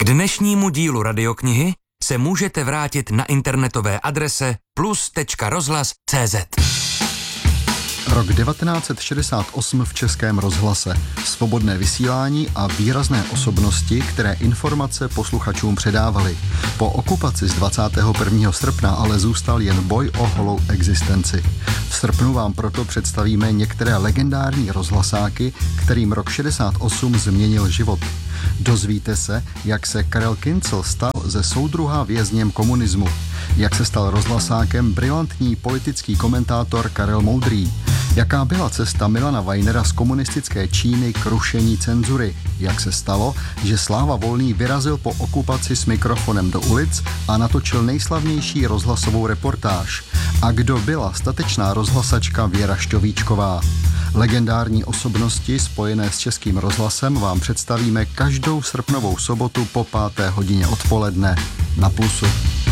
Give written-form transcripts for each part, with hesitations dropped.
K dnešnímu dílu Radioknihy se můžete vrátit na internetové adrese plus.rozhlas.cz. Rok 1968 v Českém rozhlase. Svobodné vysílání a výrazné osobnosti, které informace posluchačům předávaly. Po okupaci z 21. srpna ale zůstal jen boj o holou existenci. V srpnu vám proto představíme některé legendární rozhlasáky, kterým rok 68 změnil život. Dozvíte se, jak se Karel Kincl stal ze soudruha vězněm komunismu, jak se stal rozhlasákem brilantní politický komentátor Karel Moudrý, jaká byla cesta Milana Weinera z komunistické Číny k rušení cenzury, jak se stalo, že Sláva Volný vyrazil po okupaci s mikrofonem do ulic a natočil nejslavnější rozhlasovou reportáž, a kdo byla statečná rozhlasačka Věra Šťovíčková. Legendární osobnosti spojené s Českým rozhlasem vám představíme každou srpnovou sobotu po 5. hodině odpoledne na Plusu.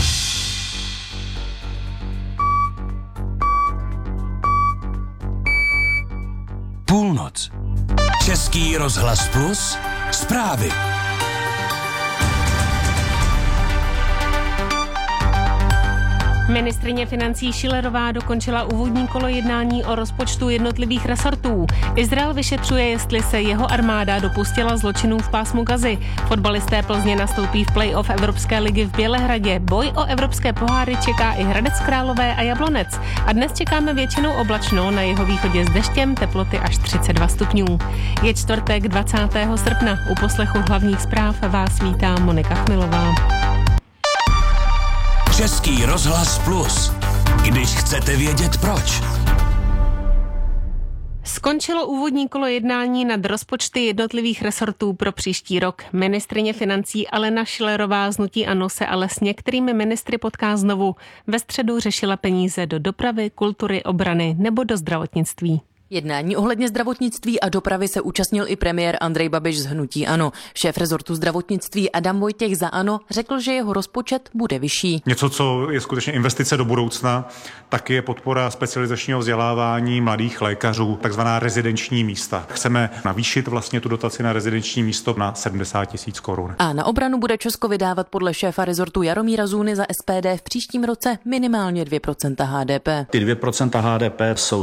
Půlnoc. Český rozhlas Plus. Zprávy. Ministryně financí Schillerová dokončila úvodní kolo jednání o rozpočtu jednotlivých resortů. Izrael vyšetřuje, jestli se jeho armáda dopustila zločinů v pásmu Gazy. Fotbalisté Plzně nastoupí v play-off Evropské ligy v Bělehradě. Boj o evropské poháry čeká i Hradec Králové a Jablonec. A dnes čekáme většinou oblačno, na jihovýchodě s deštěm, teploty až 32 stupňů. Je čtvrtek 20. srpna. U poslechu hlavních zpráv vás vítá Monika Chmilová. Český rozhlas Plus. Když chcete vědět proč. Skončilo úvodní kolo jednání nad rozpočty jednotlivých resortů pro příští rok. Ministryně financí Alena Schillerová z hnutí ANO se ale s některými ministry potká znovu. Ve středu řešila peníze do dopravy, kultury, obrany nebo do zdravotnictví. Jednání ohledně zdravotnictví a dopravy se účastnil i premiér Andrej Babiš z hnutí ANO. Šéf rezortu zdravotnictví Adam Vojtěch za ANO řekl, že jeho rozpočet bude vyšší. Něco, co je skutečně investice do budoucna, tak je podpora specializačního vzdělávání mladých lékařů, takzvaná rezidenční místa. Chceme navýšit vlastně tu dotaci na rezidenční místo na 70 000 korun. A na obranu bude Česko vydávat podle šéfa rezortu Jaromíra Zůny za SPD v příštím roce minimálně 2% HDP. Ty 2% HDP jsou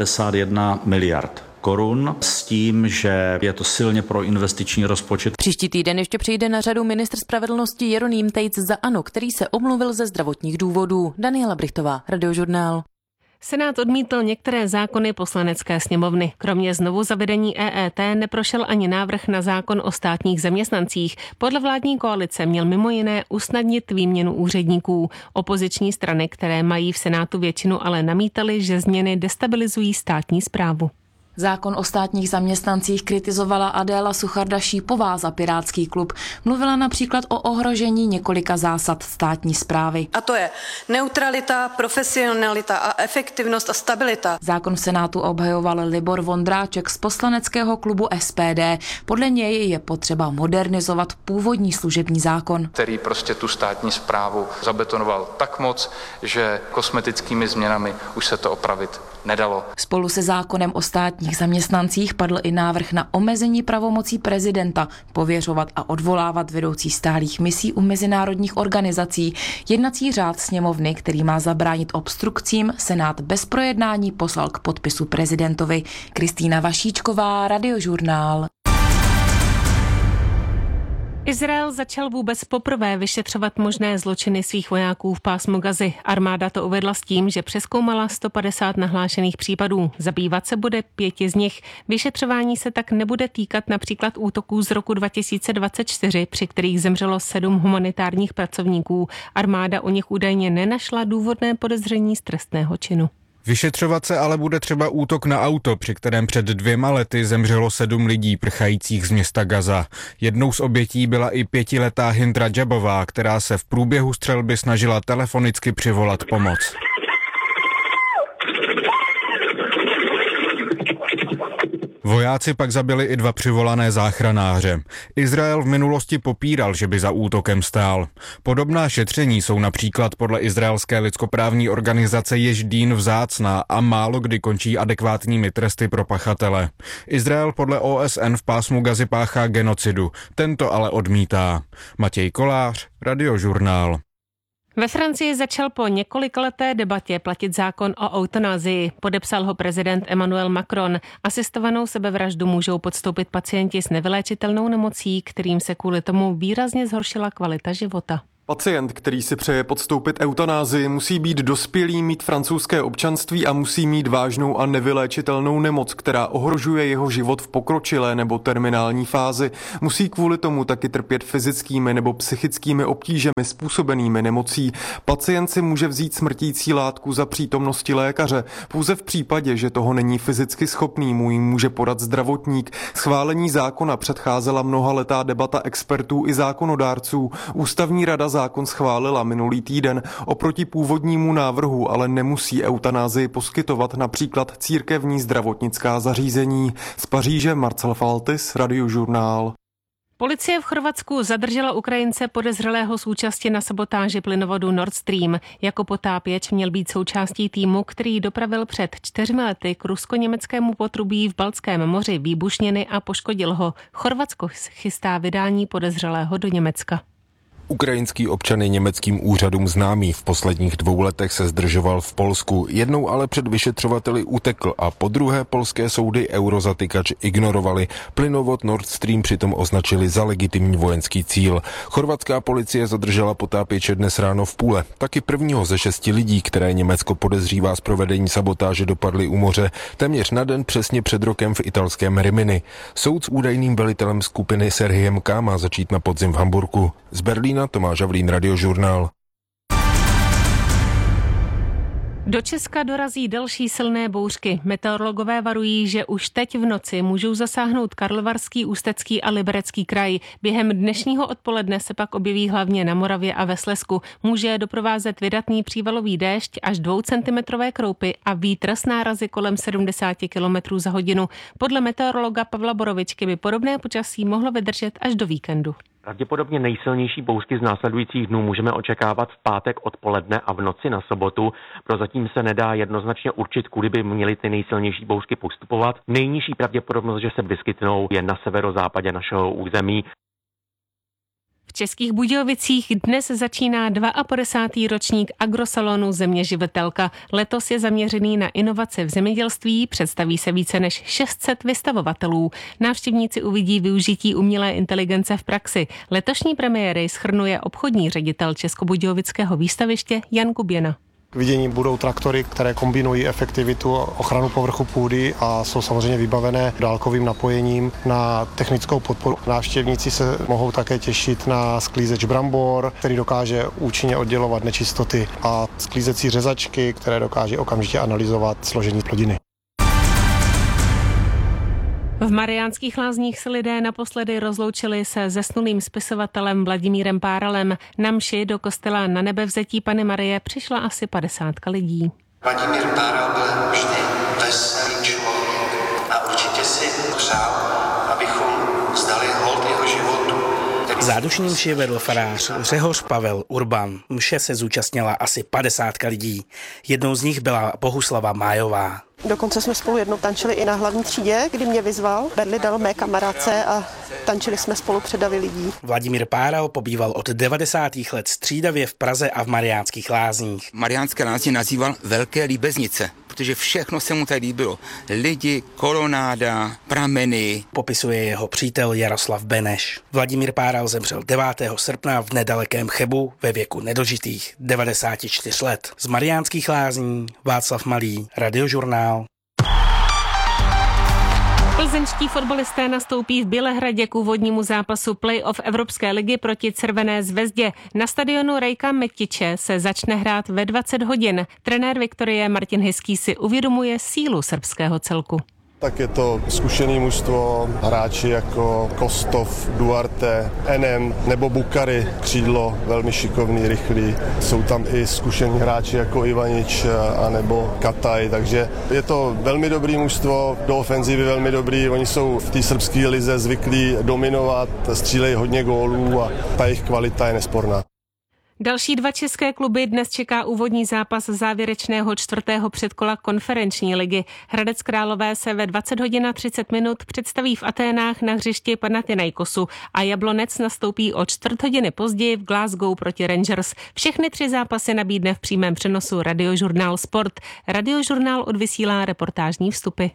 191 miliard korun s tím, že je to silně pro investiční rozpočet. Příští týden ještě přijde na řadu ministr spravedlnosti Jeroným Tejc za ANO, který se omluvil ze zdravotních důvodů. Daniela Brichtová, Radiožurnál. Senát odmítl některé zákony Poslanecké sněmovny. Kromě znovu zavedení EET neprošel ani návrh na zákon o státních zaměstnancích. Podle vládní koalice měl mimo jiné usnadnit výměnu úředníků. Opoziční strany, které mají v Senátu většinu, ale namítaly, že změny destabilizují státní správu. Zákon o státních zaměstnancích kritizovala Adéla Sucharda-Šípová za Pirátský klub. Mluvila například o ohrožení několika zásad státní správy. A to je neutralita, profesionalita a efektivnost a stabilita. Zákon v Senátu obhajoval Libor Vondráček z poslaneckého klubu SPD. Podle něj je potřeba modernizovat původní služební zákon, který prostě tu státní správu zabetonoval tak moc, že kosmetickými změnami už se to opravit nedalo. Spolu se zákonem o státních zaměstnancích padl i návrh na omezení pravomocí prezidenta pověřovat a odvolávat vedoucí stálých misí u mezinárodních organizací. Jednací řád sněmovny, který má zabránit obstrukcím, Senát bez projednání poslal k podpisu prezidentovi. Kristýna Vašíčková, Radiožurnál. Izrael začal vůbec poprvé vyšetřovat možné zločiny svých vojáků v pásmu Gazy. Armáda to uvedla s tím, že přezkoumala 150 nahlášených případů. Zabývat se bude 5 z nich. Vyšetřování se tak nebude týkat například útoků z roku 2024, při kterých zemřelo 7 humanitárních pracovníků. Armáda u nich údajně nenašla důvodné podezření z trestného činu. Vyšetřovat se ale bude třeba útok na auto, při kterém před 2 lety zemřelo 7 lidí prchajících z města Gaza. Jednou z obětí byla i 5letá Hind Radžabová, která se v průběhu střelby snažila telefonicky přivolat pomoc. Vojáci pak zabili i 2 přivolané záchranáře. Izrael v minulosti popíral, že by za útokem stál. Podobná šetření jsou například podle izraelské lidskoprávní organizace Ježdín vzácná a málo kdy končí adekvátními tresty pro pachatele. Izrael podle OSN v pásmu Gazy páchá genocidu, tento ale odmítá. Matěj Kolář, Radiožurnál. Ve Francii začal po několikaleté debatě platit zákon o eutanazii. Podepsal ho prezident Emmanuel Macron. Asistovanou sebevraždu můžou podstoupit pacienti s nevyléčitelnou nemocí, kterým se kvůli tomu výrazně zhoršila kvalita života. Pacient, který si přeje podstoupit eutanázii, musí být dospělý, mít francouzské občanství a musí mít vážnou a nevyléčitelnou nemoc, která ohrožuje jeho život v pokročilé nebo terminální fázi. Musí kvůli tomu taky trpět fyzickými nebo psychickými obtížemi způsobenými nemocí. Pacient si může vzít smrtící látku za přítomnosti lékaře. Pouze v případě, že toho není fyzicky schopný, mu ji může podat zdravotník. Schválení zákona předcházela mnohaletá debata expertů i zákonodárců. Ústavní rada zákon schválila minulý týden. Oproti původnímu návrhu ale nemusí eutanázii poskytovat například církevní zdravotnická zařízení. Z Paříže Marcel Faltis, Radiožurnál. Policie v Chorvatsku zadržela Ukrajince podezřelého z účasti na sabotáži plynovodu Nord Stream. Jako potápěč měl být součástí týmu, který dopravil před 4 lety k rusko-německému potrubí v Baltském moři výbušniny a poškodil ho. Chorvatsko chystá vydání podezřelého do Německa. Ukrajinský občan je německým úřadům známý. V posledních 2 letech se zdržoval v Polsku. Jednou ale před vyšetřovateli utekl a po druhé polské soudy eurozatykač ignorovali. Plynovod Nord Stream přitom označili za legitimní vojenský cíl. Chorvatská policie zadržela potápěče dnes ráno v Pule. Taky prvního ze 6 lidí, které Německo podezřívá z provedení sabotáže, dopadly u moře. Téměř na den přesně před rokem v italském Rimini. Soud s údajným velitelem skupiny Serhiem K. má začít na podzim v Hamburku. Z Berlína Tomáš Havlín, Radiožurnál. Do Česka dorazí další silné bouřky. Meteorologové varují, že už teď v noci můžou zasáhnout Karlovarský, Ústecký a Liberecký kraj. Během dnešního odpoledne se pak objeví hlavně na Moravě a ve Slezsku. Může doprovázet vydatný přívalový déšť až 2centimetrové kroupy a vítr s nárazy kolem 70 km za hodinu. Podle meteorologa Pavla Borovičky by podobné počasí mohlo vydržet až do víkendu. Pravděpodobně nejsilnější bouřky z následujících dnů můžeme očekávat v pátek odpoledne a v noci na sobotu. Prozatím se nedá jednoznačně určit, kudy by měly ty nejsilnější bouřky postupovat. Nejnižší pravděpodobnost, že se vyskytnou, je na severozápadě našeho území. V Českých Budějovicích dnes začíná 52. ročník agrosalonu Země živitelka. Letos je zaměřený na inovace v zemědělství, představí se více než 600 vystavovatelů. Návštěvníci uvidí využití umělé inteligence v praxi. Letošní premiéry shrnuje obchodní ředitel Českobudějovického výstaviště Jan Kuběna. K vidění budou traktory, které kombinují efektivitu a ochranu povrchu půdy a jsou samozřejmě vybavené dálkovým napojením na technickou podporu. Návštěvníci se mohou také těšit na sklízeč brambor, který dokáže účinně oddělovat nečistoty, a sklízecí řezačky, které dokáže okamžitě analyzovat složení plodiny. V Mariánských Lázních se lidé naposledy rozloučili se zesnulým spisovatelem Vladimírem Páralem. Na mši do kostela Na Nebevzetí Panny Marie přišla asi 50 lidí. Vladimír Páral byl vždy veselý člověk a určitě si přál, abychom vzdali hold jeho životu. Zádušní mši vedl farář Řehoř Pavel Urban. Mše se zúčastnila asi 50 lidí. Jednou z nich byla Bohuslava Májová. Dokonce jsme spolu jednou tančili i na hlavní třídě, kdy mě vyzval. Berli dal mé kamarádce a tančili jsme spolu před davy lidí. Vladimír Páral pobýval od 90. let střídavě v Praze a v Mariánských Lázních. Mariánské Lázně nazýval Velké líbeznice, protože všechno se mu tady líbilo. Lidi, kolonáda, prameny. Popisuje jeho přítel Jaroslav Beneš. Vladimír Páral zemřel 9. srpna v nedalekém Chebu ve věku nedožitých 94 let. Z Mariánských Lázní Václav Malý, Radiožurnál. Plzeňští fotbalisté nastoupí v Bělehradě k úvodnímu zápasu play-off Evropské ligy proti Červené Zvezdě. Na stadionu Rejka Metiče se začne hrát ve 20 hodin. Trenér Viktorie Martin Hyský si uvědomuje sílu srbského celku. Tak je to zkušený mužstvo, hráči jako Kostov, Duarte, Enem nebo Bukary, křídlo, velmi šikovný, rychlý. Jsou tam i zkušení hráči jako Ivanič a nebo Kataj, takže je to velmi dobrý mužstvo, do ofenzivy velmi dobrý. Oni jsou v té srbské lize zvyklí dominovat, střílejí hodně gólů a ta jejich kvalita je nesporná. Další 2 české kluby dnes čeká úvodní zápas závěrečného 4. předkola konferenční ligy. Hradec Králové se ve 20:30 představí v Aténách na hřišti Panathinaikosu a Jablonec nastoupí o 4 hodiny později v Glasgow proti Rangers. Všechny 3 zápasy nabídne v přímém přenosu Radiožurnál Sport. Radiožurnál odvysílá reportážní vstupy.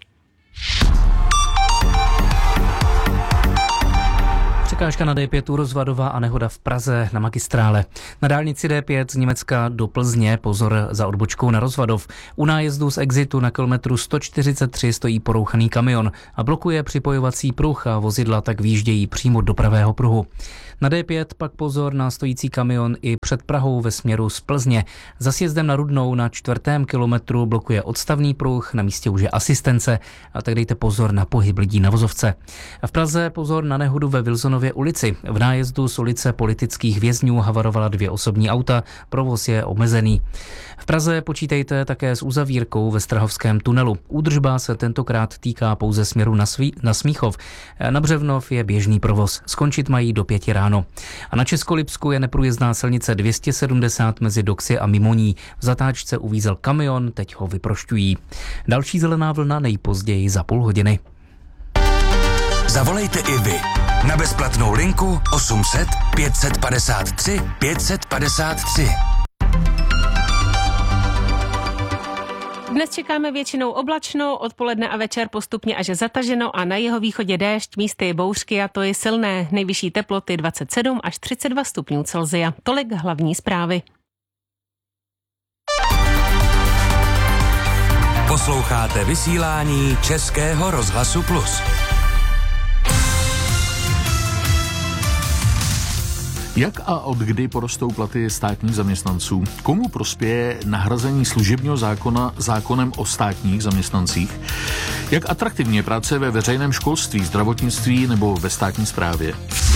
Překážka na D5 Rozvadová a nehoda v Praze na magistrále. Na dálnici D5 z Německa do Plzně pozor za odbočkou na Rozvadov. U nájezdu z exitu na kilometru 143 stojí porouchaný kamion a blokuje připojovací pruh a vozidla tak výjíždějí přímo do pravého pruhu. Na D5 pak pozor na stojící kamion i před Prahou ve směru z Plzně. Za sjezdem na Rudnou na 4. kilometru blokuje odstavný pruh, na místě už je asistence a tak dejte pozor na pohyb lidí na vozovce. A v Praze pozor na nehodu ve Wilsonově ulici. V nájezdu z ulice Politických vězňů havarovala 2 osobní auta, provoz je omezený. V Praze počítejte také s uzavírkou ve Strahovském tunelu. Údržba se tentokrát týká pouze směru na Smíchov. Na Břevnov je běžný provoz. Skončit mají do 5 ráno. A na Českolipsku je neprůjezdná silnice 270 mezi Doxy a Mimoní. V zatáčce uvízel kamion, teď ho vyprošťují. Další zelená vlna nejpozději za půl hodiny. Zavolejte i vy na bezplatnou linku 800 553 553. Dnes čekáme většinou oblačno, odpoledne a večer postupně až zataženo a na jihovýchodě déšť, místy bouřky a to je silné. Nejvyšší teploty 27 až 32 stupňů Celsia. Tolik hlavní zprávy. Posloucháte vysílání Českého rozhlasu Plus. Jak a od kdy porostou platy státních zaměstnanců? Komu prospěje nahrazení služebního zákona zákonem o státních zaměstnancích? Jak atraktivní je práce ve veřejném školství, zdravotnictví nebo ve státní správě?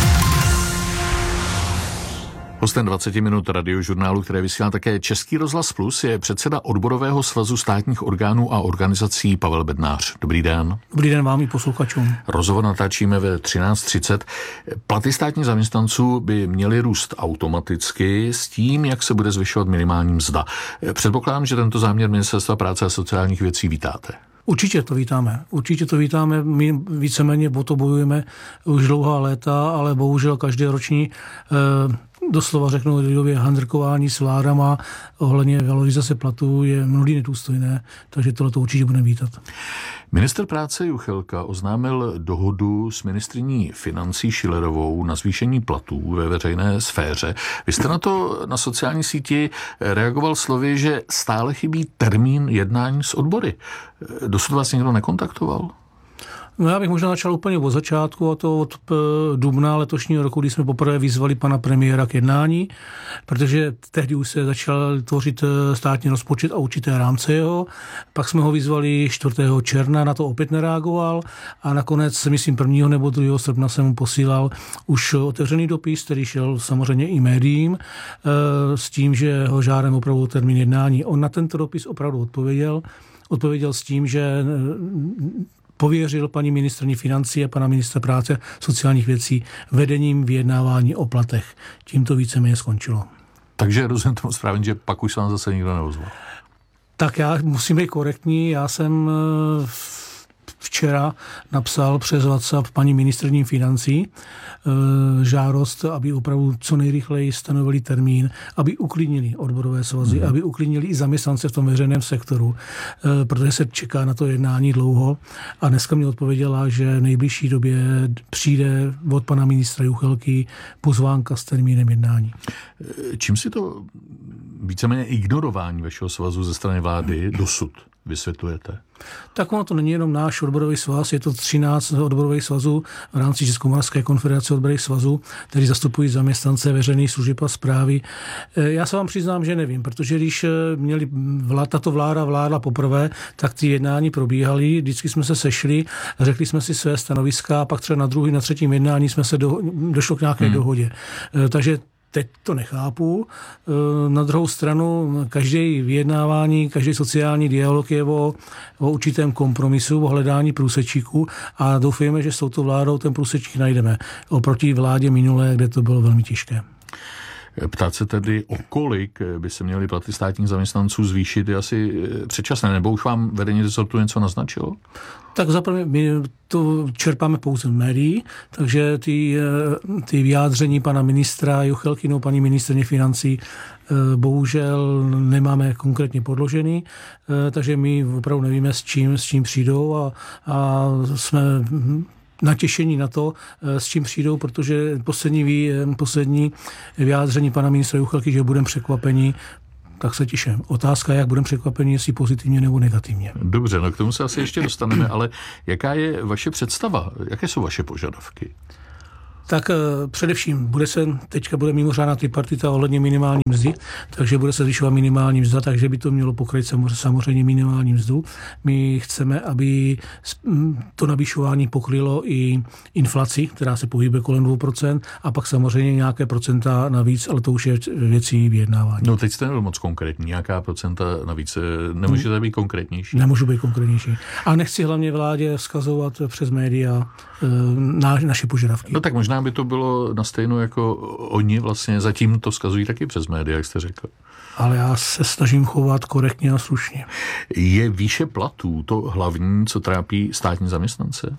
Hostem 20 minut Radiožurnálu, které vysílá také Český rozhlas Plus, je předseda Odborového svazu státních orgánů a organizací Pavel Bednář. Dobrý den. Dobrý den vám i posluchačům. Rozhovor natáčíme ve 13:30. Platy státních zaměstnanců by měly růst automaticky s tím, jak se bude zvyšovat minimální mzda. Předpokládám, že tento záměr Ministerstva práce a sociálních věcí vítáte. Určitě to vítáme. My víceméně o to bojujeme už dlouhá léta, ale bohužel každý roční doslova řeknu lidově handrkování s vládama ohledně valorizace platů je mnohdy nedůstojné, takže tohle to určitě budeme vítat. Ministr práce Juchelka oznámil dohodu s ministryní financí Schillerovou na zvýšení platů ve veřejné sféře. Vy jste na to na sociální síti reagoval slovy, že stále chybí termín jednání s odbory. Dosud vás někdo nekontaktoval? No já bych možná začal úplně od začátku, a to od dubna letošního roku, kdy jsme poprvé vyzvali pana premiéra k jednání, protože tehdy už se začal tvořit státní rozpočet a určité rámce jeho. Pak jsme ho vyzvali 4. června, na to opět nereagoval a nakonec, myslím 1. nebo 2. srpna jsem mu posílal už otevřený dopis, který šel samozřejmě i médiím, s tím, že ho žádám opravdu termín jednání. On na tento dopis opravdu odpověděl s tím, že pověřil paní ministryni financí a pana ministra práce sociálních věcí vedením vyjednávání o platech. Tím to víceméně skončilo. Takže rozumím tomu správně, že pak už se vám zase nikdo neozval. Tak já musím být korektní. Já jsem včera napsal přes WhatsApp paní ministryni financí žádost, aby opravdu co nejrychleji stanovili termín, aby uklidnili odborové svazy, aby uklidnili i zaměstnance v tom veřejném sektoru, protože se čeká na to jednání dlouho. A dneska mi odpověděla, že v nejbližší době přijde od pana ministra Juchelky pozvánka s termínem jednání. Čím si to víceméně ignorování vašeho svazu ze strany vlády dosud vysvětlujete? Tak ono to není jenom náš odborový svaz, je to 13 odborových svazů v rámci Českomoravské konfederace odborových svazů, kteří zastupují zaměstnance veřejných služeb a správy. Já se vám přiznám, že nevím, protože když tato vláda vládla poprvé, tak ty jednání probíhaly, vždycky jsme se sešli, řekli jsme si své stanoviska a pak třeba na třetím jednání jsme se došlo k nějaké dohodě. Takže teď to nechápu. Na druhou stranu, každý vyjednávání, každý sociální dialog je o určitém kompromisu, o hledání průsečíku a doufujeme, že s touto vládou ten průsečík najdeme. Oproti vládě minulé, kde to bylo velmi těžké. Ptát se tedy, o kolik by se měly platy státních zaměstnanců zvýšit, je asi předčasné, nebo už vám vedení rezortu něco naznačilo? Tak zaprvé my to čerpáme pouze v médií, takže ty vyjádření pana ministra Juchelky nebo paní ministryně financí bohužel nemáme konkrétně podložený, takže my opravdu nevíme, s čím přijdou a jsme natěšení na to, s čím přijdou, protože poslední vyjádření pana ministra Juchelky, že budeme překvapení, tak se těším. Otázka je, jak budeme překvapeni, jestli pozitivně nebo negativně. Dobře, no k tomu se asi ještě dostaneme, ale jaká je vaše představa? Jaké jsou vaše požadavky? Tak především teďka bude mimořádná tripartita ohledně minimální mzdy, takže bude se zvyšovat minimální mzda, takže by to mělo pokryt samozřejmě minimální mzdu. My chceme, aby to navyšování pokrylo i inflaci, která se pohybuje kolem 2%, a pak samozřejmě nějaké procenta navíc, ale to už je věcí vyjednávání. No teď jste nebyl moc konkrétní, nějaká procenta navíc. Nemůžete být konkrétnější? Nemůžu být konkrétnější. A nechci hlavně vládě vzkazovat přes média naše požadavky. No tak možná by to bylo na stejno jako oni vlastně zatím to vzkazují taky přes média, jak jste řekl. Ale já se snažím chovat korektně a slušně. Je výše platů to hlavní, co trápí státní zaměstnance?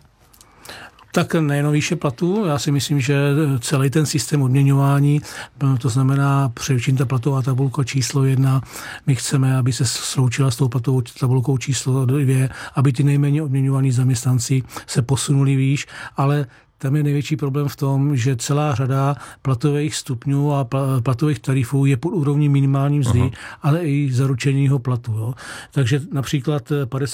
Tak nejenom výše platů, já si myslím, že celý ten systém odměňování, to znamená především ta platová tabulka číslo 1, my chceme, aby se sloučila s tou platovou tabulkou číslo 2, aby ty nejméně odměňovaní zaměstnanci se posunuli výš, ale tam je největší problém v tom, že celá řada platových stupňů a platových tarifů je pod úrovní minimální mzdy, ale i zaručeného platu. Jo. Takže například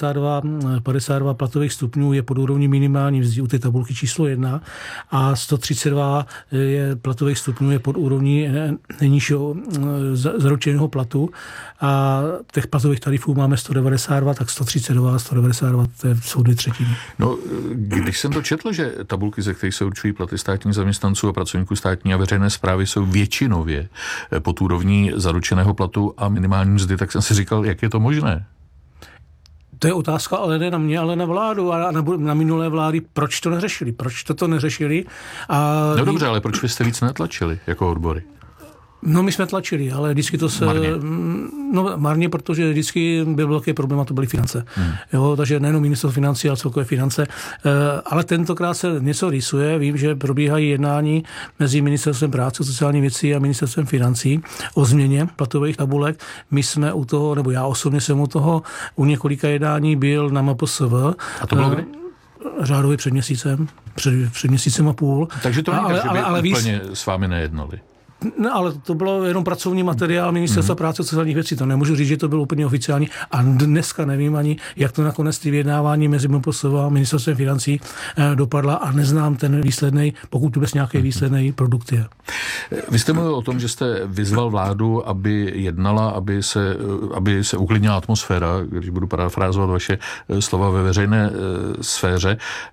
52 platových stupňů je pod úrovní minimální mzdy u té tabulky číslo 1 a 132 platových stupňů je pod úrovní nejnižšího zaručeného platu a těch platových tarifů máme 192, tak 132 a 192 jsou 2/3. No, když jsem to četl, že tabulky, ze kterých se určují platy státních zaměstnanců a pracovníků státní a veřejné správy, jsou většinově pod úrovní zaručeného platu a minimální mzdy, tak jsem si říkal, jak je to možné? To je otázka, ale ne na mě, ale na vládu a na minulé vlády. Proč to neřešili? Proč toto neřešili? No dobře, ale proč vy jste víc netlačili jako odbory? No my jsme tlačili, ale vždycky to se... Marně, protože vždycky byl velký problém a to byly finance. Jo, takže nejenom ministerstvo financí, ale celkové finance. Ale tentokrát se něco rýsuje. Vím, že probíhají jednání mezi ministerstvem práce, sociální věcí a ministerstvem financí o změně platových tabulek. My jsme u toho, nebo já osobně jsem u několika jednání byl na MPSV. A to bylo kdy? Řádově před měsícem a půl. Takže to není tak, že by úplně s vámi nejednali. No, ale to bylo jenom pracovní materiál Ministerstva práce a sociálních věcí. To nemůžu říct, že to bylo úplně oficiální. A dneska nevím ani, jak to nakonec ty vyjednávání mezi MPSV a Ministerstvem financí dopadla a neznám ten výsledný, pokud vůbec nějaký výsledný produkt je. Vy jste mluvil o tom, že jste vyzval vládu, aby jednala, aby se uklidnila atmosféra, když budu parafrázovat vaše slova ve veřejné sféře.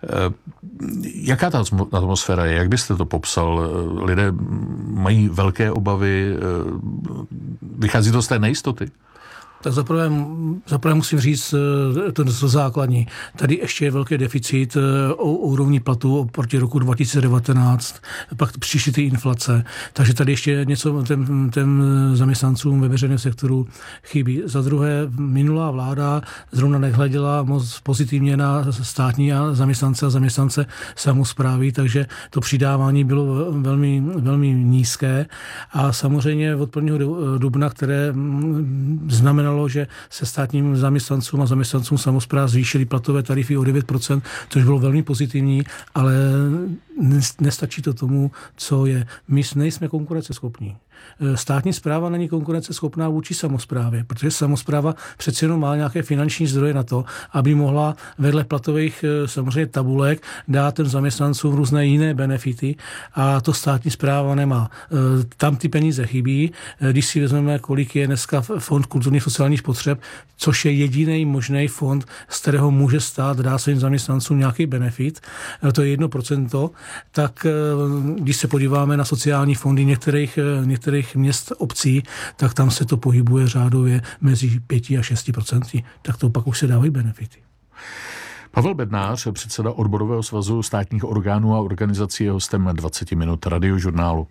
Jaká ta atmosféra je? Jak byste to popsal? Lidé mají velké obavy, vychází to z té nejistoty? Tak zaprvé musím říct to základní. Tady ještě je velký deficit o úrovni platu oproti roku 2019, pak přišly ty inflace, takže tady ještě něco těm zaměstnancům ve veřejném sektoru chybí. Za druhé, minulá vláda zrovna nehleděla moc pozitivně na státní a zaměstnance samosprávy, takže to přidávání bylo velmi, velmi nízké a samozřejmě od 1. dubna, které znamenalo, že se státním zaměstnancům a zaměstnancům samospráv zvýšily platové tarify o 9%, což bylo velmi pozitivní, ale nestačí to tomu, co je. My nejsme konkurenceschopní. Státní správa není konkurenceschopná vůči samosprávě, protože samospráva přeci jenom má nějaké finanční zdroje na to, aby mohla vedle platových samozřejmě tabulek dát těm zaměstnancům různé jiné benefity a to státní správa nemá. Tam ty peníze chybí. Když si vezmeme, kolik je dneska fond kulturních sociálních potřeb, což je jediný možný fond, z kterého může stát dát svým zaměstnancům nějaký benefit, to je 1%, tak když se podíváme na sociální fondy některých měst, obcí, tak tam se to pohybuje řádově mezi 5 a 6%. Tak to pak už se dávají benefity. Pavel Bednář, předseda Odborového svazu státních orgánů a organizací, je hostem 20 minut Radiožurnálu.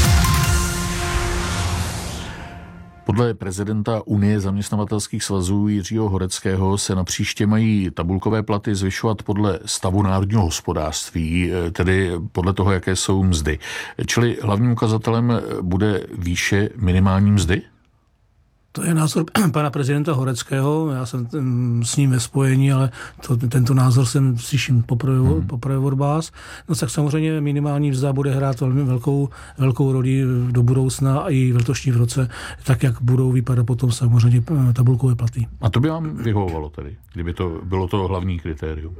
Podle prezidenta Unie zaměstnavatelských svazů Jiřího Horeckého se na příště mají tabulkové platy zvyšovat podle stavu národního hospodářství, tedy podle toho, jaké jsou mzdy. Čili hlavním ukazatelem bude výše minimální mzdy? To je názor pana prezidenta Horeckého, já jsem s ním ve spojení, ale tento názor jsem slyším poprvé od vás. No tak samozřejmě minimální mzda bude hrát velmi velkou roli do budoucna i v letošním roce, tak jak budou vypadat potom samozřejmě tabulkové platy. A to by vám vyhovovalo tedy, kdyby to bylo to hlavní kritérium?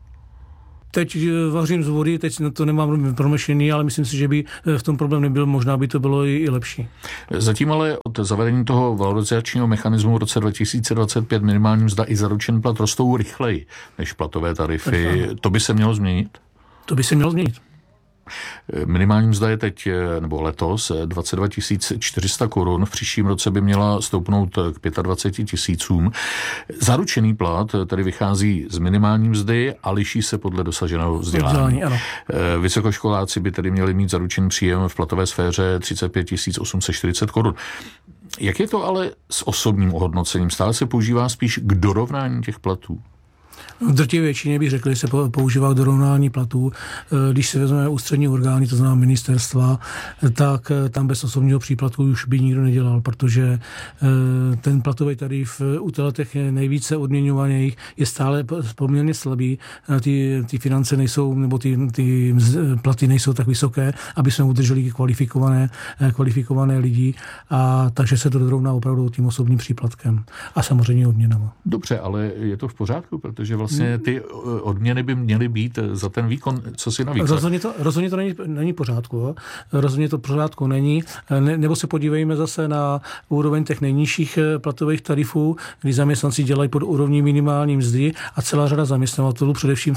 Teď vařím z vody, teď to nemám promyšlený, ale myslím si, že by v tom problém nebyl, možná by to bylo i lepší. Zatím ale od zavedení toho valorizačního mechanismu v roce 2025 minimální mzda i zaručený plat rostou rychleji než platové tarify. To by se mělo změnit? To by se mělo změnit. Minimální mzda je teď, nebo letos, 22 400 korun. V příštím roce by měla stoupnout k 25 000. Zaručený plat tedy vychází z minimální mzdy a liší se podle dosaženého vzdělání. Vysokoškoláci by tedy měli mít zaručený příjem v platové sféře 35 840 korun. Jak je to ale s osobním ohodnocením? Stále se používá spíš k dorovnání těch platů? V drtivé většině bych řekl, že se používá k dorovnání platů. Když se vezmeme ústřední orgány, to znamená ministerstva, tak tam bez osobního příplatku už by nikdo nedělal, protože ten platový tarif u těch nejvíce odměňovaných je stále poměrně slabý. Ty finance nejsou, nebo ty platy nejsou tak vysoké, aby jsme udrželi kvalifikované lidi, a takže se to dorovná opravdu tím osobním příplatkem a samozřejmě odměnama. Dobře, ale je to v pořádku, protože vlastně ty odměny by měly být za ten výkon, co si navíc. Rozhodně to není pořádku. Jo? Rozhodně to pořádku není. Nebo se podívejme zase na úroveň těch nejnižších platových tarifů, kdy zaměstnanci dělají pod úrovní minimální mzdy a celá řada zaměstnavatelů, především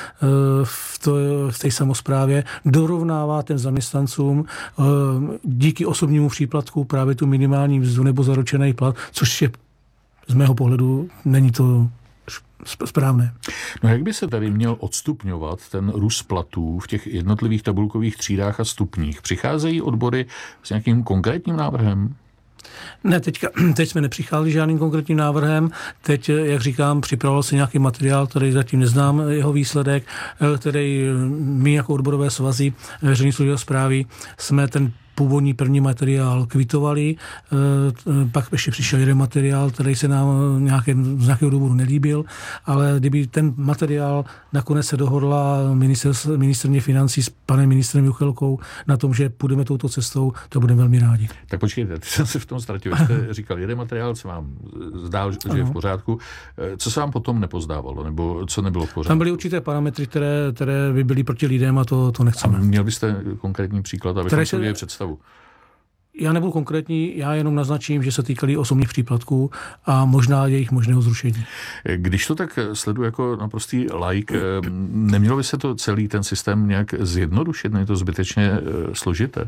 v té samosprávě, dorovnává těm zaměstnancům díky osobnímu příplatku právě tu minimální mzdu nebo zaručený plat, což je z mého pohledu není to správné. No jak by se tady měl odstupňovat ten růst platů v těch jednotlivých tabulkových třídách a stupních? Přicházejí odbory s nějakým konkrétním návrhem? Ne, teď jsme nepřicházeli žádným konkrétním návrhem. Teď, jak říkám, připravoval se nějaký materiál, který zatím neznám jeho výsledek, který my jako odborové svazy veřejné služby a správy jsme ten původní první materiál kvitovali, pak ještě přišel jeden materiál, který se nám z nějakého důvodu nelíbil, ale kdyby ten materiál nakonec se dohodla ministryně financí s panem ministrem Juchelkou na tom, že půjdeme touto cestou, to budeme velmi rádi. Tak počkejte, ty jsem se v tom ztratil. Jste říkal, jeden materiál se vám zdál, že je v pořádku. Co se vám potom nepozdávalo, nebo co nebylo v pořádku? Tam byly určité parametry, které by byly proti lidem a to nechceme. A měl byste konkrétní příklad, abychom si udělali představu? Já nebudu konkrétní, já jenom naznačím, že se týkaly osobních příplatků a možná jejich možného zrušení. Když to tak sleduji jako naprostý laik, nemělo by se to celý ten systém nějak zjednodušit? Není to zbytečně složité?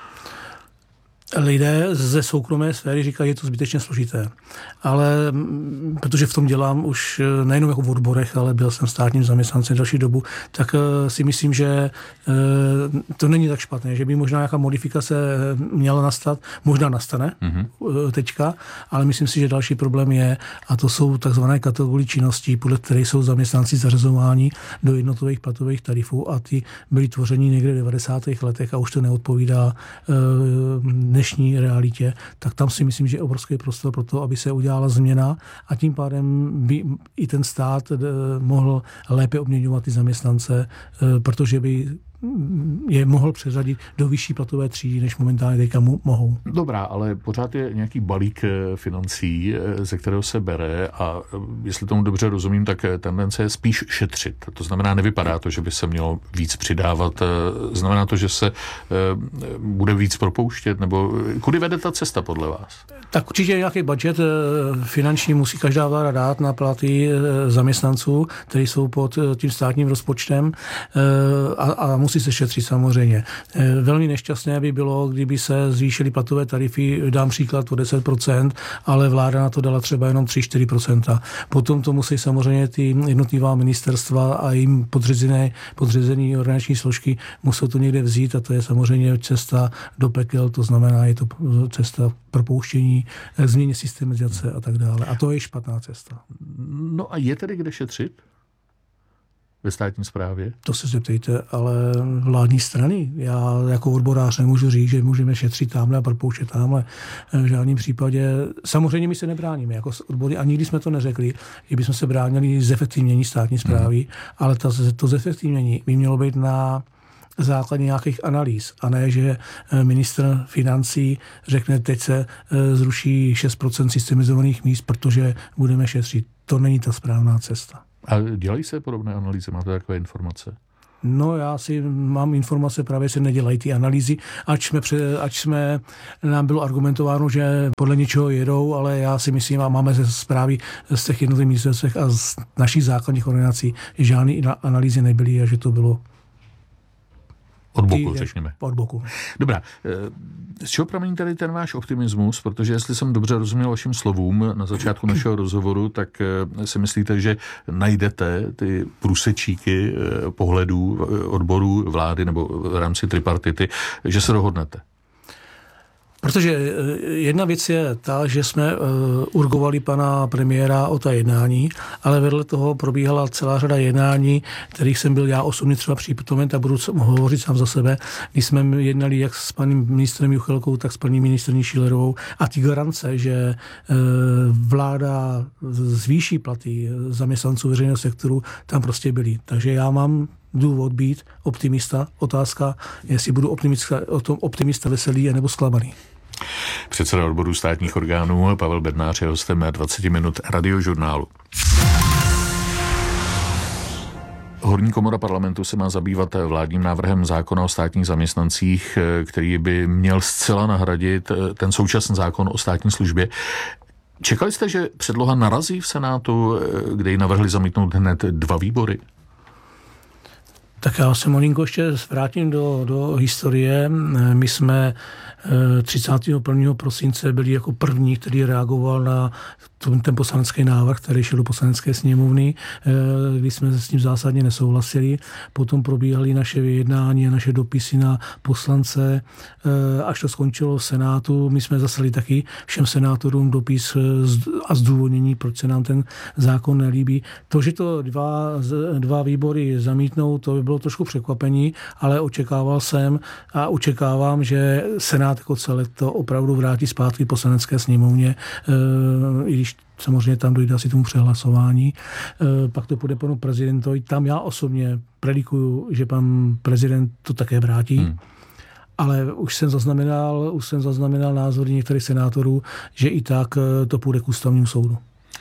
Lidé ze soukromé sféry říkají, že je to zbytečně složité. Ale protože v tom dělám už nejenom jako v odborech, ale byl jsem státním zaměstnancem další dobu, tak si myslím, že to není tak špatné, že by možná nějaká modifikace měla nastat, možná nastane teďka, ale myslím si, že další problém je, a to jsou takzvané kategorie činností, podle které jsou zaměstnanci zařazováni do jednotlivých platových tarifů a ty byly tvořeny někde v 90. letech a už to neodpovídá dnešní realitě, tak tam si myslím, že je obrovský prostor pro to, aby se udělala změna a tím pádem by i ten stát mohl lépe odměňovat ty zaměstnance, protože by je mohl přeřadit do vyšší platové třídy, než momentálně teďka mohou. Dobrá, ale pořád je nějaký balík financí, ze kterého se bere a jestli tomu dobře rozumím, tak tendence je spíš šetřit. To znamená, nevypadá to, že by se mělo víc přidávat. Znamená to, že se bude víc propouštět, nebo kudy vede ta cesta podle vás? Tak určitě nějaký budget finanční musí každá vláda dát na platy zaměstnanců, kteří jsou pod tím státním rozpočtem a musí se šetřit samozřejmě. Velmi nešťastné by bylo, kdyby se zvýšily platové tarify, dám příklad o 10%, ale vláda na to dala třeba jenom 3-4%. Potom to musí samozřejmě ty jednotlivá ministerstva a jim podřízené organizační složky musí to někde vzít a to je samozřejmě cesta do pekel, to znamená, je to cesta propouštění, změně systemizace a tak dále. A to je špatná cesta. No a je tedy kde šetřit ve státní správě? To se zeptejte, ale vládní strany. Já jako odborář nemůžu říct, že můžeme šetřit tamhle a propouštět tamhle. V žádném případě. Samozřejmě my se nebráníme jako odbory a nikdy jsme to neřekli, že bychom se bránili zefektivnění státní správy, ale to zefektivnění by mělo být na základě nějakých analýz a ne, že ministr financí řekne, teď se zruší 6% systemizovaných míst, protože budeme šetřit. To není ta správná cesta. A dělají se podobné analýzy? Máte takové informace? No, já si mám informace, právě se nedělají ty analýzy, ač nám bylo argumentováno, že podle něčeho jedou, ale já si myslím, a máme ze zprávy z těch jednotlivých ministerstvech a z našich základních organizací, že žádné analýzy nebyly a že to bylo od boku, řekněme. Od boku. Dobrá. Z čeho pramení tady ten váš optimismus? Protože jestli jsem dobře rozuměl vašim slovům na začátku našeho rozhovoru, tak si myslíte, že najdete ty průsečíky pohledů odborů vlády nebo v rámci tripartity, že se dohodnete? Protože jedna věc je ta, že jsme urgovali pana premiéra o ta jednání, ale vedle toho probíhala celá řada jednání, kterých jsem byl já osobně třeba přítomen a budu hovořit sám za sebe, když jsme jednali jak s panem ministrem Juchelkou, tak s paní ministryní Schillerovou a ty garance, že vláda zvýší platy zaměstnanců veřejného sektoru, tam prostě byly. Takže já mám důvod být optimista. Otázka, jestli budu optimista veselý nebo zklamaný. Předseda odboru státních orgánů Pavel Bednář je hostem 20 minut Radiožurnálu. Horní komora parlamentu se má zabývat vládním návrhem zákona o státních zaměstnancích, který by měl zcela nahradit ten současný zákon o státní službě. Čekali jste, že předloha narazí v Senátu, kde ji navrhli zamítnout hned 2 výbory? Tak já se malinko ještě vrátím do historie. My jsme 31. prosince byli jako první, který reagoval na ten poslanecký návrh, který šel do poslanecké sněmovny, když jsme s tím zásadně nesouhlasili. Potom probíhaly naše vyjednání a naše dopisy na poslance, až to skončilo v Senátu. My jsme zaslali taky všem senátorům dopis a zdůvodnění, proč se nám ten zákon nelíbí. To, že to dva výbory zamítnou, to by bylo trošku překvapení, ale očekával jsem a očekávám, že Senát jako celek to opravdu vrátí zpátky poslanecké sněmovně, i když samozřejmě tam dojde asi tomu přehlasování. Pak to půjde panu prezidentovi. Tam já osobně predikuju, že pan prezident to také vrátí. Ale už jsem zaznamenal názory některých senátorů, že i tak to půjde k ústavnímu soudu.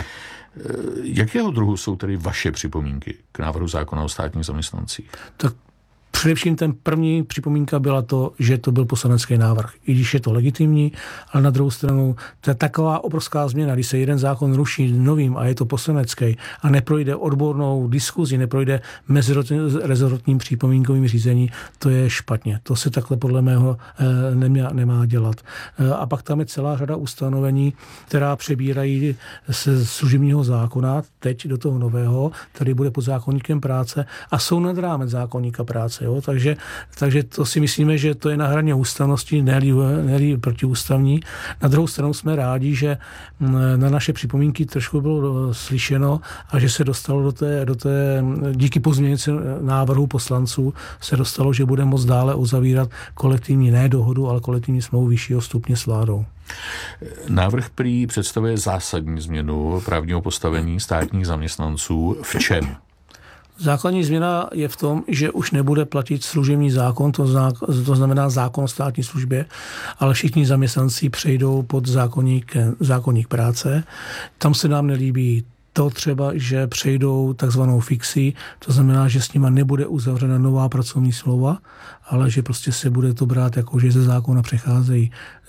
Jakého druhu jsou tedy vaše připomínky k návrhu zákona o státních zaměstnancích? Tak především ten první připomínka byla to, že to byl poslanecký návrh. I když je to legitimní, ale na druhou stranu to je taková obrovská změna, když se jeden zákon ruší novým a je to poslanecký a neprojde odbornou diskuzi, neprojde mezirezortním připomínkovým řízení, to je špatně. To se takhle podle mého nemá dělat. A pak tam je celá řada ustanovení, která přebírají se služebního zákona teď do toho nového, který bude pod zákoníkem práce a jsou nad rámec zákoníka práce. Jo? Takže to si myslíme, že to je na hraně ústavnosti, ne-li protiústavní. Na druhou stranu jsme rádi, že na naše připomínky trošku bylo slyšeno a že se dostalo do té díky pozměňovacímu návrhu poslanců se dostalo, že bude moct dále uzavírat kolektivní ne dohodu, ale kolektivní smlouvu vyššího stupně s vládou. Návrh prý představuje zásadní změnu právního postavení státních zaměstnanců. V čem? Základní změna je v tom, že už nebude platit služební zákon, to znamená zákon o státní službě, ale všichni zaměstnanci přejdou pod zákoník práce. Tam se nám nelíbí to třeba, že přejdou takzvanou fixi, to znamená, že s nima nebude uzavřena nová pracovní smlouva, ale že prostě se bude to brát jako, že ze zákona přecházejí.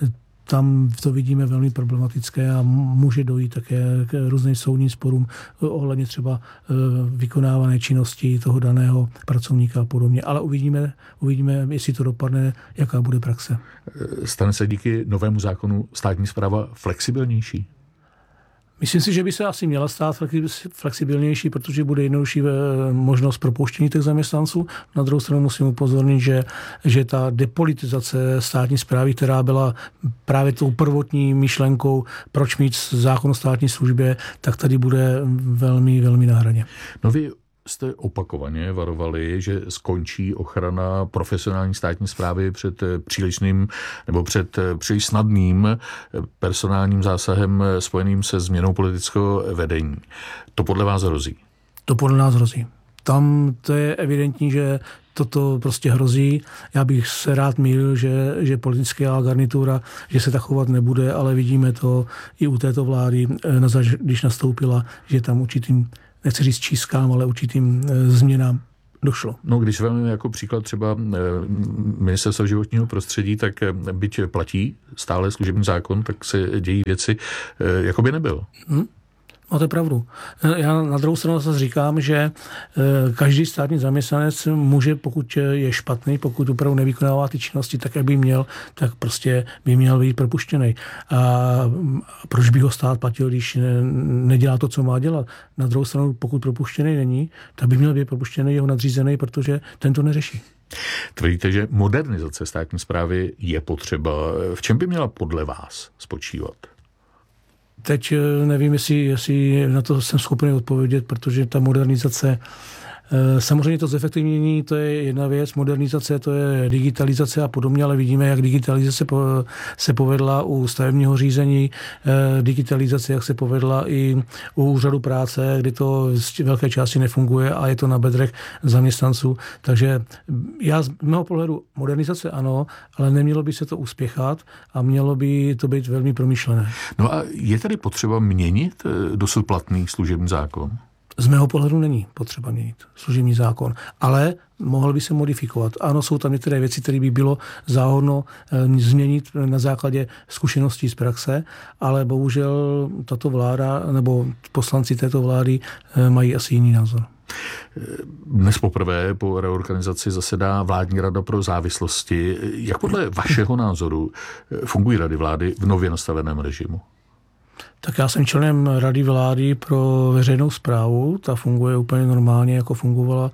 Tam to vidíme velmi problematické a může dojít také k různým soudním sporům ohledně třeba vykonávané činnosti toho daného pracovníka a podobně. Ale uvidíme, jestli to dopadne, jaká bude praxe. Stane se díky novému zákonu státní správa flexibilnější? Myslím si, že by se asi měla stát flexibilnější, protože bude jednodušší možnost propuštění těch zaměstnanců. Na druhou stranu musím upozornit, že ta depolitizace státní správy, která byla právě tou prvotní myšlenkou, proč mít zákon o státní službě, tak tady bude velmi, velmi na hraně. No vy jste opakovaně varovali, že skončí ochrana profesionální státní správy před přílišným nebo před příliš snadným personálním zásahem spojeným se změnou politického vedení. To podle vás hrozí? To podle nás hrozí. Tam to je evidentní, že toto prostě hrozí. Já bych se rád mýlil, že politická garnitura, že se tak chovat nebude, ale vidíme to i u této vlády, když nastoupila, že tam určitým, nechci říct čískám, ale určitým změnám došlo. No, když vezmeme jako příklad třeba Ministerstva životního prostředí, tak byť platí stále služební zákon, tak se dějí věci, jako by nebyl. Máte pravdu. Já na druhou stranu zase říkám, že každý státní zaměstnanec může, pokud je špatný, pokud opravdu nevykonává ty činnosti tak, jak by měl, tak prostě by měl být propuštěný. A proč by ho stát platil, když nedělá to, co má dělat? Na druhou stranu, pokud propuštěný není, tak by měl být propuštěný jeho nadřízený, protože ten to neřeší. Tvrdíte, že modernizace státní správy je potřeba. V čem by měla podle vás spočívat? Teď nevím, jestli na to jsem schopný odpovědět, protože ta modernizace, samozřejmě to zefektivnění, to je jedna věc, modernizace, to je digitalizace a podobně, ale vidíme, jak digitalizace se povedla u stavebního řízení, digitalizace, jak se povedla i u úřadu práce, kdy to z velké části nefunguje a je to na bedrech zaměstnanců. Takže já z mého pohledu modernizace ano, ale nemělo by se to uspěchat a mělo by to být velmi promyšlené. No a je tady potřeba měnit dosud platný služební zákon? Z mého pohledu není potřeba měnit služební zákon, ale mohl by se modifikovat. Ano, jsou tam některé věci, které by bylo záhodno změnit na základě zkušeností z praxe, ale bohužel tato vláda nebo poslanci této vlády mají asi jiný názor. Dnes poprvé po reorganizaci zasedá vládní rada pro závislosti. Jak podle vašeho názoru fungují rady vlády v nově nastaveném režimu? Tak já jsem členem Rady vlády pro veřejnou správu, ta funguje úplně normálně, jako fungovala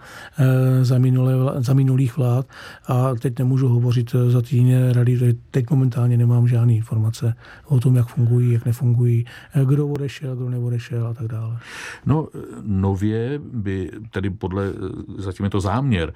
za minulých vlád a teď nemůžu hovořit za ty jiné rady, teď momentálně nemám žádné informace o tom, jak fungují, jak nefungují, kdo odešel, kdo neodešel a tak dále. No, nově by tedy zatím je to záměr,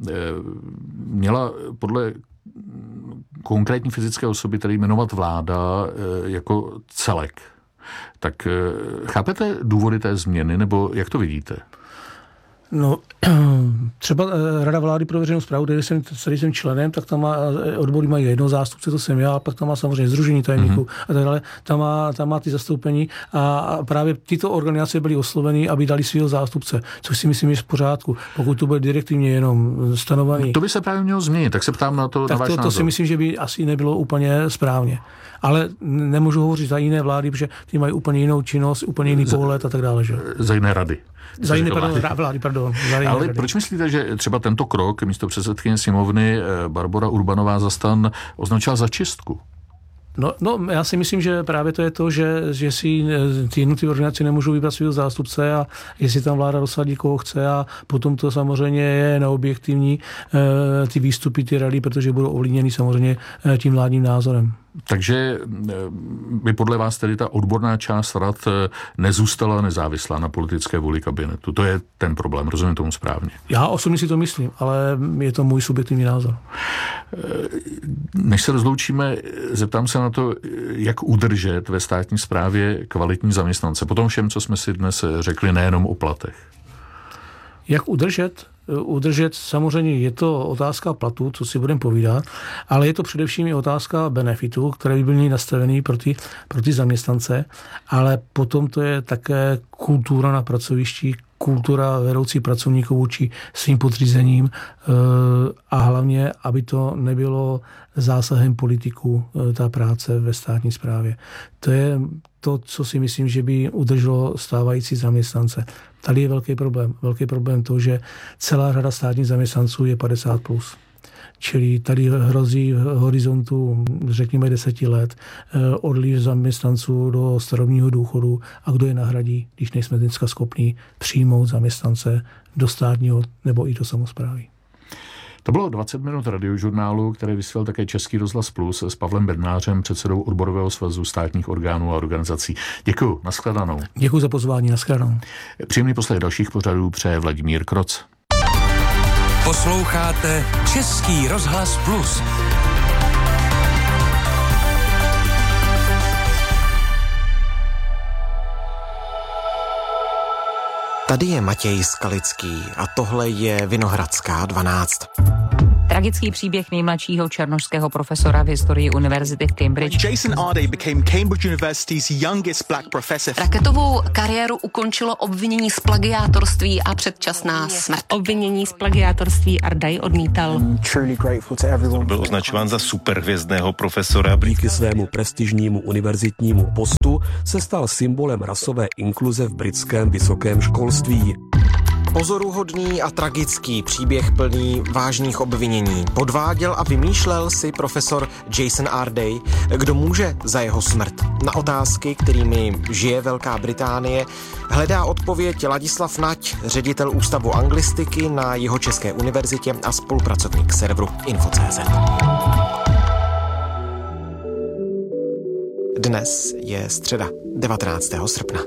měla podle konkrétní fyzické osoby tedy jmenovat vláda jako celek. Tak chápete důvody té změny, nebo jak to vidíte? No, třeba Rada vlády pro veřejnou správu, který jsem členem, tak tam má, odbory mají jednoho zástupce, to jsem já, a pak tam má samozřejmě sdružení tajemníků a tak dále. Tam má ty zastoupení a právě tyto organizace byly osloveny, aby dali svého zástupce, což si myslím, že je v pořádku. Pokud to bude direktivně jenom stanovený. To by se právě mělo změnit, tak se ptám na to, na váš názor. To si myslím, že by asi nebylo úplně správně. Ale nemůžu hovořit za jiné vlády, protože ty mají úplně jinou činnost, úplně jiný pohled a tak dále. Že? Za jiné rady. Za jiné vlády. Ale proč myslíte, že třeba tento krok místopředsedkyně sněmovny Barbora Urbanová za STAN označila za čistku? No, já si myslím, že právě to je to, že si ty jednotlivé organizace nemůžou vybrat svého zástupce a jestli tam vláda dosadí, koho chce a potom to samozřejmě je neobjektivní ty výstupy, ty rady, protože budou ovlivněny samozřejmě tím vládním názorem. Takže by podle vás tedy ta odborná část rad nezůstala nezávislá na politické vůli kabinetu. To je ten problém, rozumím tomu správně. Já osobně si to myslím, ale je to můj subjektivní názor. Než se rozloučíme, zeptám se na to, jak udržet ve státní správě kvalitní zaměstnance. Po tom všem, co jsme si dnes řekli, nejenom o platech. Jak udržet, samozřejmě je to otázka platu, co si budeme povídat, ale je to především i otázka benefitů, které by byly nastavený pro ty zaměstnance, ale potom to je také kultura na pracovišti, kultura vedoucí pracovníků vůči svým podřízením a hlavně, aby to nebylo zásahem politiků, ta práce ve státní správě. To je to, co si myslím, že by udrželo stávající zaměstnance. Tady je velký problém. Velký problém to, že celá řada státních zaměstnanců je 50+. Čili tady hrozí v horizontu, řekněme 10 let, odliv zaměstnanců do starobního důchodu a kdo je nahradí, když nejsme dneska schopni přijmout zaměstnance do státního nebo i do samosprávy. To bylo 20 minut radiožurnálu, který vysílal také Český rozhlas Plus s Pavlem Bednářem, předsedou Odborového svazu státních orgánů a organizací. Děkuji, nashledanou. Děkuji za pozvání, nashledanou. Příjemný poslech dalších pořadů přeje Vladimír Kroc. Posloucháte Český rozhlas Plus. Tady je Matěj Skalický a tohle je Vinohradská 12. Tragický příběh nejmladšího černošského profesora v historii univerzity v Cambridge. Jason Arday became Cambridge University's youngest black professor. Raketovou kariéru ukončilo obvinění z plagiátorství a předčasná smrt. Obvinění z plagiátorství Arday odmítal. Byl označován za superhvězdného profesora. Díky svému prestižnímu univerzitnímu postu se stal symbolem rasové inkluze v britském vysokém školství. Pozoruhodný a tragický příběh plný vážných obvinění. Podváděl a vymýšlel si profesor Jason Arday, kdo může za jeho smrt. Na otázky, kterými žije Velká Británie, hledá odpověď Ladislav Nať, ředitel Ústavu anglistiky na Jihočeské univerzitě a spolupracovník serveru Info.cz. Dnes je středa, 19. srpna.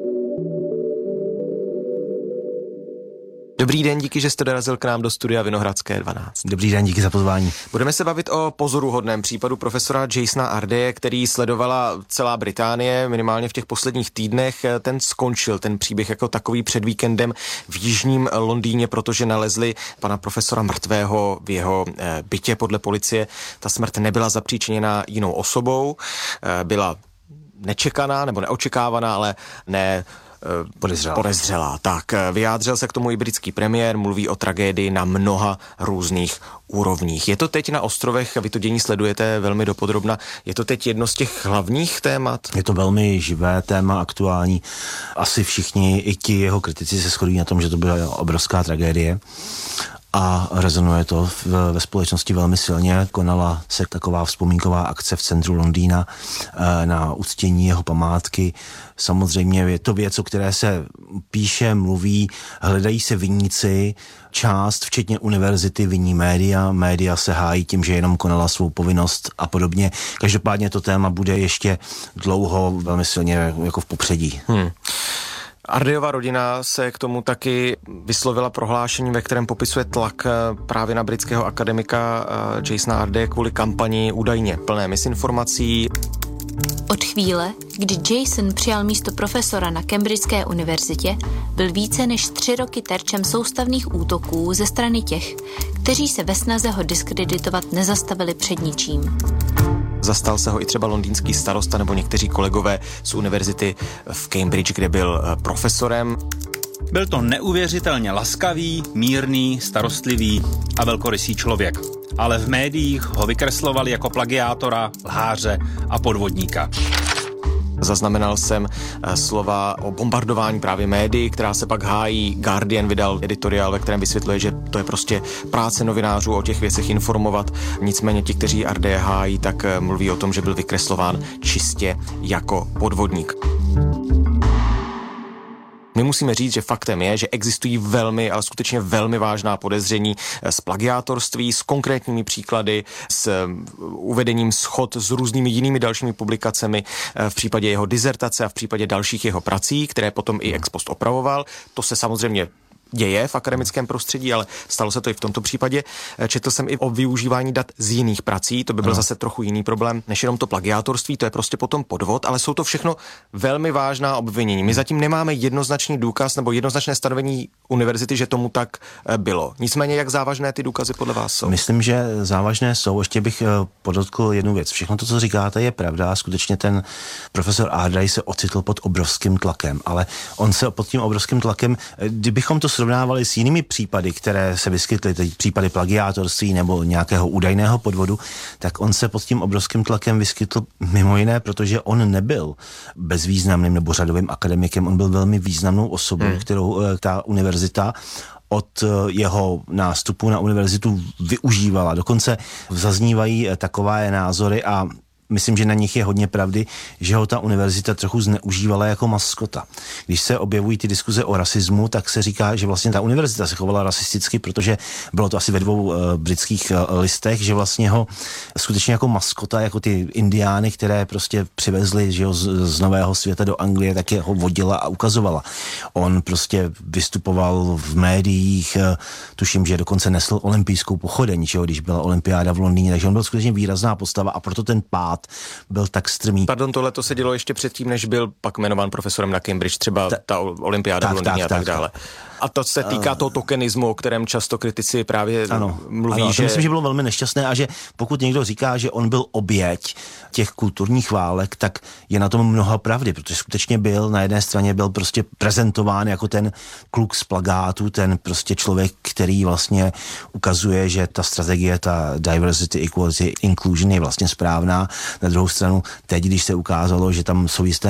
Dobrý den, díky, že jste dorazil k nám do studia Vinohradské 12. Dobrý den, díky za pozvání. Budeme se bavit o pozoruhodném případu profesora Jasona Ardaye, který sledovala celá Británie, minimálně v těch posledních týdnech. Ten skončil, ten příběh jako takový před víkendem v jižním Londýně, protože nalezli pana profesora mrtvého v jeho bytě podle policie. Ta smrt nebyla zapříčiněna jinou osobou, byla nečekaná nebo neočekávaná, ale ne podezřelá. Tak, vyjádřil se k tomu i britský premiér, mluví o tragédii na mnoha různých úrovních. Je to teď na ostrovech, vy to dění sledujete velmi dopodrobna, je to teď jedno z těch hlavních témat? Je to velmi živé téma, aktuální. Asi všichni, i ti jeho kritici se shodují na tom, že to byla obrovská tragédie. A rezonuje to ve společnosti velmi silně. Konala se taková vzpomínková akce v centru Londýna na uctění jeho památky. Samozřejmě je to věc, o které se píše, mluví, hledají se viníci, část, včetně univerzity, viní média se hájí tím, že jenom konala svou povinnost a podobně. Každopádně to téma bude ještě dlouho velmi silně jako v popředí. Ardayova rodina se k tomu taky vyslovila prohlášení, ve kterém popisuje tlak právě na britského akademika Jasona Ardaye kvůli kampani údajně plné misinformací. Od chvíle, kdy Jason přijal místo profesora na Cambridgeské univerzitě, byl více než 3 roky terčem soustavných útoků ze strany těch, kteří se ve snaze ho diskreditovat nezastavili před ničím. Zastal se ho i třeba londýnský starosta nebo někteří kolegové z univerzity v Cambridge, kde byl profesorem. Byl to neuvěřitelně laskavý, mírný, starostlivý a velkorysý člověk. Ale v médiích ho vykreslovali jako plagiátora, lháře a podvodníka. Zaznamenal jsem slova o bombardování právě médií, která se pak hájí. Guardian vydal editoriál, ve kterém vysvětluje, že to je prostě práce novinářů o těch věcech informovat. Nicméně ti, kteří Ardaye hájí, tak mluví o tom, že byl vykreslován čistě jako podvodník. My musíme říct, že faktem je, že existují velmi, ale skutečně velmi vážná podezření z plagiátorství, s konkrétními příklady, s uvedením shod s různými jinými dalšími publikacemi v případě jeho dizertace a v případě dalších jeho prací, které potom i ex post opravoval. To se samozřejmě děje v akademickém prostředí, ale stalo se to i v tomto případě. Četl jsem i o využívání dat z jiných prací, to by byl zase trochu jiný problém, než jenom to plagiátorství, to je prostě potom podvod, ale jsou to všechno velmi vážná obvinění. My zatím nemáme jednoznačný důkaz nebo jednoznačné stanovení univerzity, že tomu tak bylo. Nicméně, jak závažné ty důkazy podle vás jsou? Myslím, že závažné jsou. Ještě bych podotkl jednu věc. Všechno to, co říkáte, je pravda. Skutečně ten profesor Ardai se ocitl pod obrovským tlakem, ale on se pod tím obrovským tlakem, kdybychom to srovnávali s jinými případy, které se vyskytly, teď případy plagiátorství nebo nějakého údajného podvodu, tak on se pod tím obrovským tlakem vyskytl mimo jiné, protože on nebyl bezvýznamným nebo řadovým akademikem, on byl velmi významnou osobou, kterou ta univerzita od jeho nástupu na univerzitu využívala. Dokonce zaznívají takové názory a myslím, že na nich je hodně pravdy, že ho ta univerzita trochu zneužívala jako maskota. Když se objevují ty diskuze o rasismu, tak se říká, že vlastně ta univerzita se chovala rasisticky, protože bylo to asi ve 2 britských listech, že vlastně ho skutečně jako maskota, jako ty indiány, které prostě přivezli, že ho z Nového světa do Anglie, tak je ho vodila a ukazovala. On prostě vystupoval v médiích, tuším, že dokonce nesl olympijskou pochodeň, když byla olympiáda v Londýně, takže on byl skutečně výrazná postava a proto ten pád byl tak strmý. Pardon, tohle to se dělo ještě předtím, než byl pak jmenován profesorem na Cambridge, třeba ta olympiáda v Londýně a tak dále. A to se týká toho tokenismu, o kterém často kritici právě mluví. Ano, že... myslím, že bylo velmi nešťastné a že pokud někdo říká, že on byl oběť těch kulturních válek, tak je na tom mnoha pravdy, protože skutečně byl, na jedné straně byl prostě prezentován jako ten kluk z plagátu, ten prostě člověk, který vlastně ukazuje, že ta strategie, ta diversity, equality, inclusion je vlastně správná. Na druhou stranu teď, když se ukázalo, že tam jsou jisté